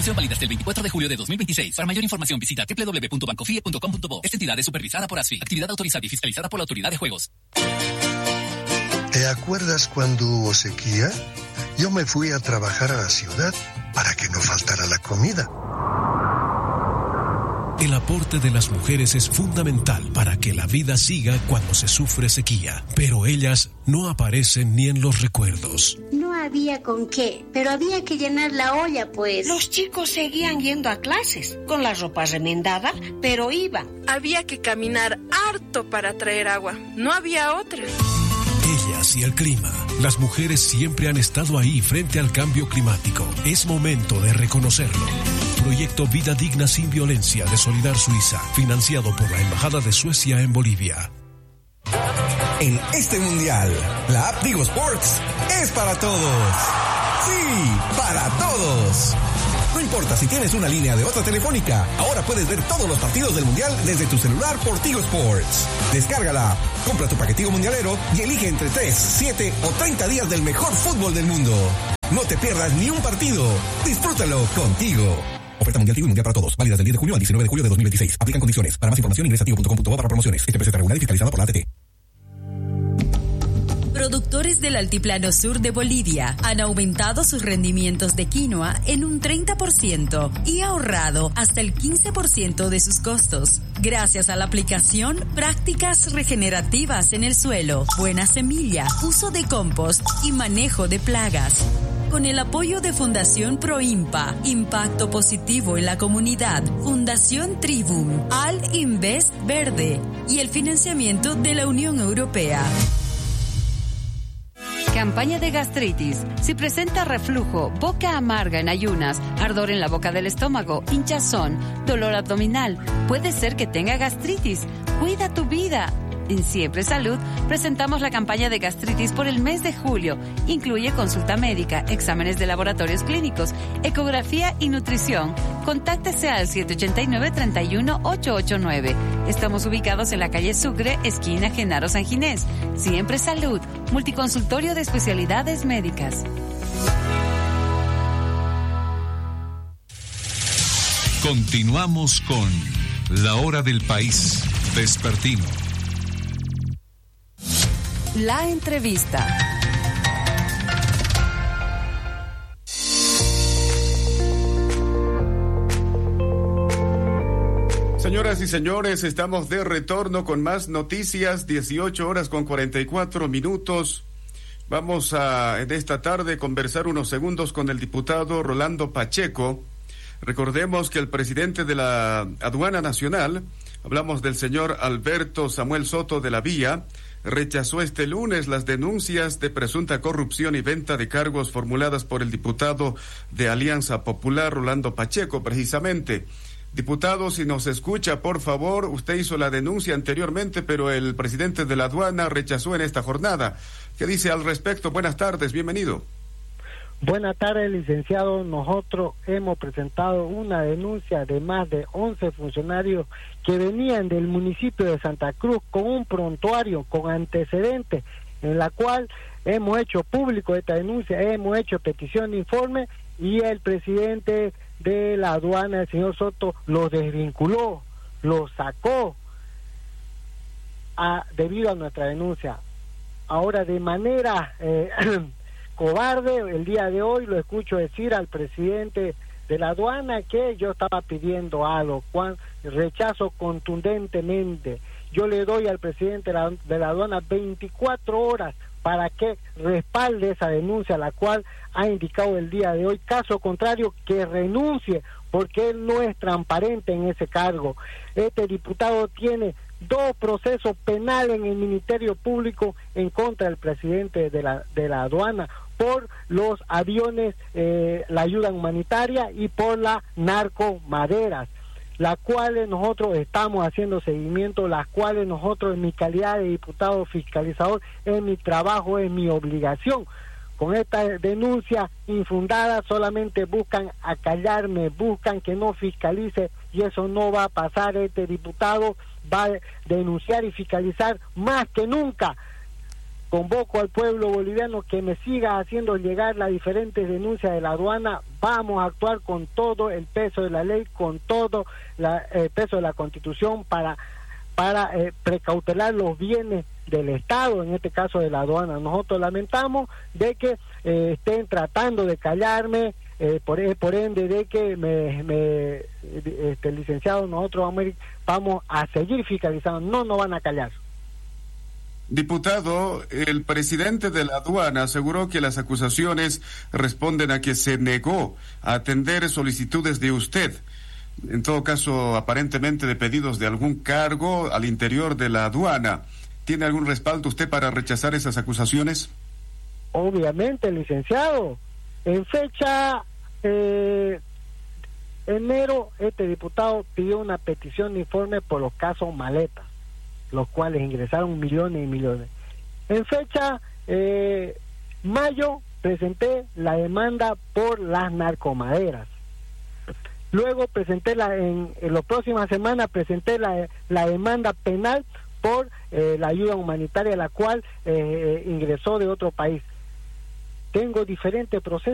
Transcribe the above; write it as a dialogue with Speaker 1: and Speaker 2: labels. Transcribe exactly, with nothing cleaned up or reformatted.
Speaker 1: Promoción válida hasta el veinticuatro de julio de dos mil veintiséis. Para mayor información visita doble u doble u doble u punto bancofie punto com punto bo. Esta entidad es supervisada por ASFI. Actividad autorizada y fiscalizada por la Autoridad de Juegos.
Speaker 2: ¿Te acuerdas cuando hubo sequía? Yo me fui a trabajar a la ciudad para que no faltara la comida.
Speaker 3: El aporte de las mujeres es fundamental para que la vida siga cuando se sufre sequía, pero ellas no aparecen ni en los recuerdos.
Speaker 4: No había con qué, pero había que llenar la olla, pues.
Speaker 5: Los chicos seguían yendo a clases, con la ropa remendada, pero iban.
Speaker 6: Había que caminar harto para traer agua, no había otra.
Speaker 3: Ellas y el clima. Las mujeres siempre han estado ahí frente al cambio climático. Es momento de reconocerlo. Proyecto Vida Digna Sin Violencia de Solidar Suiza, financiado por la Embajada de Suecia en Bolivia.
Speaker 7: En este mundial, la app Tigo Sports es para todos. Sí, para todos. No importa si tienes una línea de otra telefónica, ahora puedes ver todos los partidos del mundial desde tu celular por Tigo Sports. Descárgala, compra tu paquetico mundialero y elige entre tres, siete o treinta días del mejor fútbol del mundo. No te pierdas ni un partido. Disfrútalo contigo. Oferta mundial Tigo y mundial para todos. Válida del diez de junio al diecinueve de julio de dos mil veintiséis. Aplican condiciones. Para más información ingresa a tigo punto com punto bo para promociones. Este precio está regulado y fiscalizado por la A T T.
Speaker 8: Productores del Altiplano Sur de Bolivia han aumentado sus rendimientos de quinoa en un treinta por ciento y ahorrado hasta el quince por ciento de sus costos. Gracias a la aplicación Prácticas Regenerativas en el Suelo, Buena Semilla, Uso de Compost y Manejo de Plagas. Con el apoyo de Fundación Proimpa, Impacto Positivo en la Comunidad, Fundación Tribum, Al Invest Verde y el financiamiento de la Unión Europea.
Speaker 9: Campaña de gastritis. Si presenta reflujo, boca amarga en ayunas, ardor en la boca del estómago, hinchazón, dolor abdominal, puede ser que tenga gastritis. Cuida tu vida. En Siempre Salud presentamos la campaña de gastritis por el mes de julio. Incluye consulta médica, exámenes de laboratorios clínicos, ecografía y nutrición. Contáctese al siete ocho nueve, tres uno, ocho ocho nueve. Estamos ubicados en la calle Sucre, esquina Genaro San Ginés. Siempre Salud, multiconsultorio de especialidades médicas.
Speaker 10: Continuamos con La Hora del País Vespertino.
Speaker 9: La entrevista.
Speaker 11: Señoras y señores, estamos de retorno con más noticias, dieciocho horas con cuarenta y cuatro minutos. Vamos a, en esta tarde, conversar unos segundos con el diputado Rolando Pacheco. Recordemos que el presidente de la Aduana Nacional, hablamos del señor Alberto Samuel Soto de la Vía, rechazó este lunes las denuncias de presunta corrupción y venta de cargos formuladas por el diputado de Alianza Popular, Rolando Pacheco, precisamente. Diputado, si nos escucha, por favor, usted hizo la denuncia anteriormente, pero el presidente de la aduana rechazó en esta jornada. ¿Qué dice al respecto? Buenas tardes, bienvenido.
Speaker 12: Buenas tardes, licenciado. Nosotros hemos presentado una denuncia de más de once funcionarios que venían del municipio de Santa Cruz con un prontuario, con antecedentes, en la cual hemos hecho público esta denuncia, hemos hecho petición de informe y el presidente de la aduana, el señor Soto, los desvinculó, los sacó a, debido a nuestra denuncia. Ahora, de manera eh, cobarde, el día de hoy lo escucho decir al presidente de la aduana que yo estaba pidiendo algo, cuando rechazo contundentemente. Yo le doy al presidente de la, de la aduana veinticuatro horas para que respalde esa denuncia, la cual ha indicado el día de hoy. Caso contrario, que renuncie, porque él no es transparente en ese cargo. Este diputado tiene dos procesos penales en el Ministerio Público en contra del presidente de la, de la aduana por los aviones, eh, la ayuda humanitaria y por la narcomaderas, las cuales nosotros estamos haciendo seguimiento, las cuales nosotros en mi calidad de diputado fiscalizador, es mi trabajo, es mi obligación. Con esta denuncia infundada solamente buscan acallarme, buscan que no fiscalice y eso no va a pasar. Este diputado va a denunciar y fiscalizar más que nunca convoco al pueblo boliviano que me siga haciendo llegar las diferentes denuncias de la aduana. Vamos a actuar con todo el peso de la ley, con todo la, el peso de la Constitución para, para eh, precautelar los bienes del Estado, en este caso de la aduana. Nosotros lamentamos de que eh, estén tratando de callarme, eh, por, por ende de que me, me este, licenciado, nosotros vamos a, ir, vamos a seguir fiscalizando, no nos van a callar.
Speaker 11: Diputado, el presidente de la aduana aseguró que las acusaciones responden a que se negó a atender solicitudes de usted, en todo caso aparentemente de pedidos de algún cargo al interior de la aduana. ¿Tiene algún respaldo usted para rechazar esas acusaciones?
Speaker 12: Obviamente, licenciado. En fecha eh, enero, este diputado pidió una petición de informe por los casos maletas, los cuales ingresaron millones y millones. En fecha eh, mayo presenté la demanda por las narcomaderas. Luego presenté la en, en la próxima semana presenté la, la demanda penal por eh, la ayuda humanitaria, la cual eh, ingresó de otro país. Tengo diferentes procesos